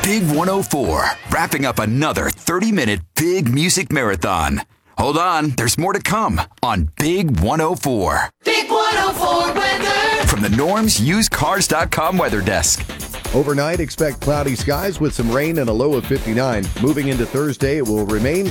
Big 104, wrapping up another 30-minute big music marathon. Hold on, there's more to come on Big 104. Big 104 weather. From the NormsUsedCars.com weather desk. Overnight, expect cloudy skies with some rain and a low of 59. Moving into Thursday, it will remain